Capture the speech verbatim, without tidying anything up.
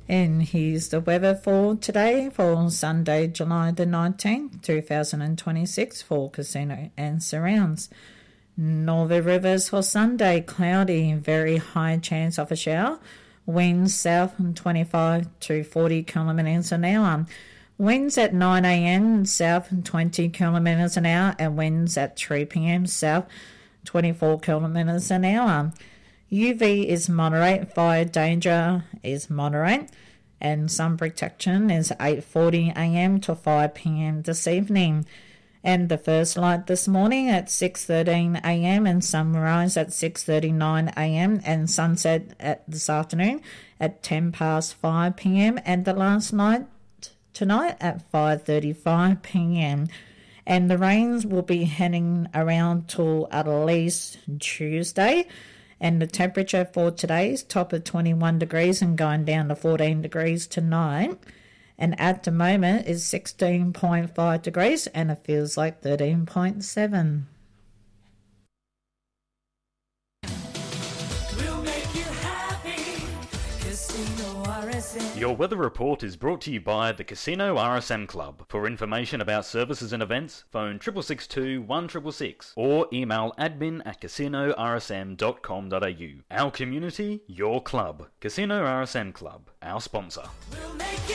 And here's the weather for today, for Sunday, July the nineteenth, two thousand twenty-six, for Casino and surrounds. Northern Rivers for Sunday, cloudy, very high chance of a shower. Winds south twenty-five to forty kilometres an hour. Winds at nine a.m. south twenty kilometres an hour, and winds at three p.m. south twenty-four kilometres an hour. U V is moderate, fire danger is moderate, and sun protection is eight forty a.m. to five p.m. this evening. And the first light this morning at six thirteen a.m. and sunrise at six thirty-nine a.m. and sunset at this afternoon at ten past five p.m. and the last night tonight at five thirty-five p.m. And the rains will be heading around till at least Tuesday. And the temperature for today is top of twenty-one degrees and going down to fourteen degrees tonight. And at the moment is sixteen point five degrees and it feels like thirteen point seven. We'll make you happy. Casino R S M. Your weather report is brought to you by the Casino R S M Club. For information about services and events, phone six six six two, one six six six or email admin at casino r s m dot com dot a u. Our community, your club. Casino R S M Club, our sponsor. We'll make you